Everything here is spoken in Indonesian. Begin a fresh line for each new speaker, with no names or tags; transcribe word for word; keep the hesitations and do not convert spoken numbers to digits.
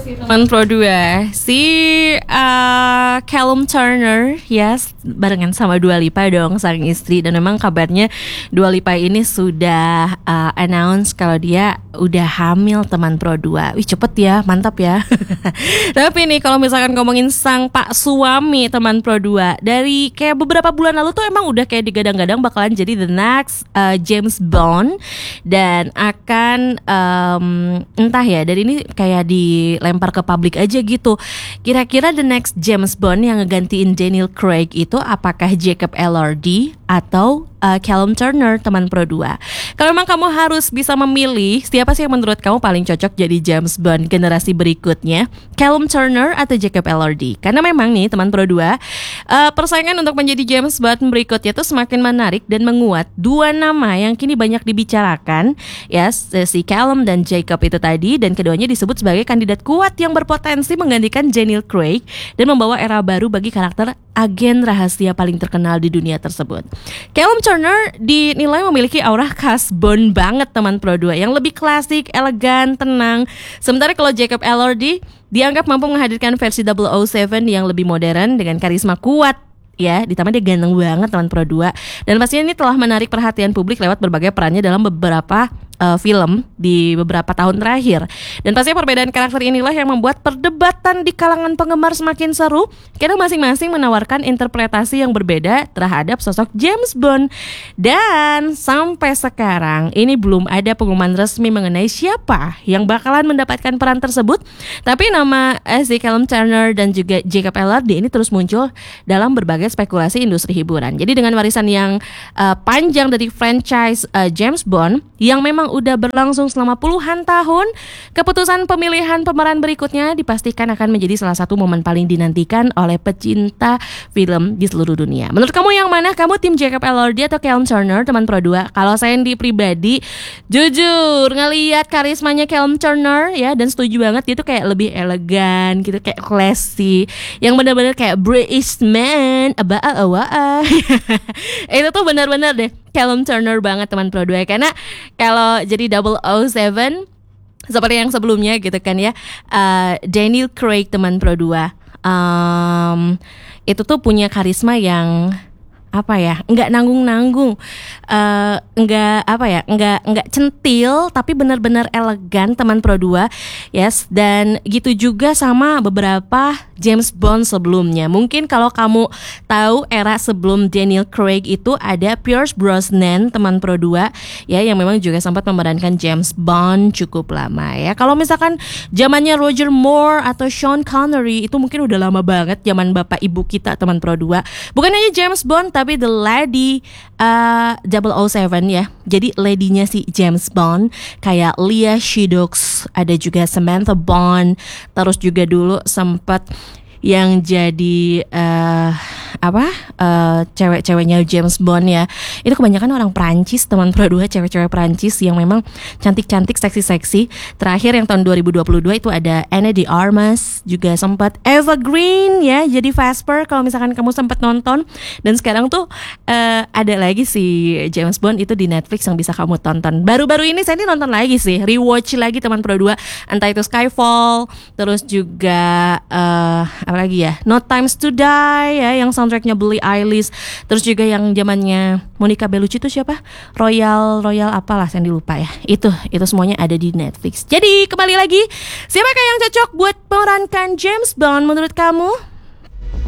sih teman Pro dua. Si uh, Callum Turner, yes, barengan sama Dua Lipa dong, sang istri. Dan memang kabarnya Dua Lipa ini sudah uh, announce kalau dia udah hamil teman Pro dua. Wih cepet ya, mantap ya. Tapi nih kalau misalkan ngomongin sang pak suami teman Pro dua, dari kayak beberapa bulan lalu tuh emang udah kayak digadang-gadang bakalan jadi the next uh, James Bond. Dan akan um, entah ya, dari ini kayak dilempar ke publik aja gitu. Kira-kira the next James Bond yang ngegantiin Daniel Craig itu apakah Jacob Elordi atau uh, Callum Turner teman Pro dua? Kalau memang kamu harus bisa memilih siapa sih yang menurut kamu paling cocok jadi James Bond generasi berikutnya, Callum Turner atau Jacob Elordi? Karena memang nih teman Pro dua, uh, persaingan untuk menjadi James Bond berikutnya tuh semakin menarik dan menguat. Dua nama yang kini banyak dibicarakan, ya, si Callum dan Jacob itu tadi, dan keduanya disebut sebagai kandidat kuat yang berpotensi menggantikan Daniel Craig dan membawa era baru bagi karakter agen rahasia paling terkenal di dunia tersebut. Callum Turner dinilai memiliki aura khas Bond banget teman Pro dua, yang lebih klasik, elegan, tenang. Sementara kalau Jacob Elordi dianggap mampu menghadirkan versi double oh seven yang lebih modern dengan karisma kuat. Ya, ditambah dia ganteng banget teman Pro dua. Dan pastinya ini telah menarik perhatian publik lewat berbagai perannya dalam beberapa uh, film di beberapa tahun terakhir. Dan pastinya perbedaan karakter inilah yang membuat perdebatan di kalangan penggemar semakin seru, karena masing-masing menawarkan interpretasi yang berbeda terhadap sosok James Bond. Dan sampai sekarang ini belum ada pengumuman resmi mengenai siapa yang bakalan mendapatkan peran tersebut. Tapi nama eh, si Callum Turner dan juga Jacob Elordi ini terus muncul dalam berbagai spekulasi industri hiburan. Jadi dengan warisan yang uh, panjang dari franchise uh, James Bond yang memang udah berlangsung selama puluhan tahun, keputusan pemilihan pemeran berikutnya dipastikan akan menjadi salah satu momen paling dinantikan oleh pecinta film di seluruh dunia. Menurut kamu yang mana? Kamu tim Jacob Elordi atau Callum Turner teman Pro dua? Kalau saya di pribadi, jujur ngelihat karismanya Callum Turner ya, dan setuju banget, dia tuh kayak lebih elegan gitu, kayak classy, yang benar-benar kayak British man. Aba awa itu tuh benar-benar deh Callum Turner banget teman Pro dua. Karena kalau jadi double oh seven seperti yang sebelumnya gitu kan ya, uh, Daniel Craig teman Pro dua, um, itu tuh punya karisma yang apa ya, nggak nanggung-nanggung, uh, nggak apa ya, nggak nggak centil, tapi benar-benar elegan teman Pro dua, yes. Dan gitu juga sama beberapa James Bond sebelumnya. Mungkin kalau kamu tahu era sebelum Daniel Craig itu ada Pierce Brosnan teman Pro dua, ya, yang memang juga sempat memerankan James Bond cukup lama ya. Kalau misalkan zamannya Roger Moore atau Sean Connery itu mungkin udah lama banget, zaman bapak ibu kita teman Pro dua. Bukan hanya James Bond, tapi The Lady uh, double oh seven ya. Jadi ladynya si James Bond kayak Leah Shidux, ada juga Samantha Bond, terus juga dulu sempat yang jadi uh, apa uh, cewek-ceweknya James Bond ya, itu kebanyakan orang Prancis teman Pro dua, cewek-cewek Prancis yang memang cantik-cantik, seksi-seksi. Terakhir yang tahun dua ribu dua puluh dua itu ada Ana de Armas, juga sempat Eva Green ya jadi Vesper kalau misalkan kamu sempat nonton. Dan sekarang tuh uh, ada lagi si James Bond itu di Netflix yang bisa kamu tonton. Baru-baru ini saya ini nonton lagi sih, rewatch lagi teman Pro dua, entah itu Skyfall, terus juga uh, lagi ya No Time to Die ya, yang soundtracknya Billie Eilish, terus juga yang zamannya Monica Bellucci itu siapa, Royal Royal apalah saya dilupa ya, itu itu semuanya ada di Netflix. Jadi kembali lagi, siapakah yang cocok buat pemerankan James Bond menurut kamu?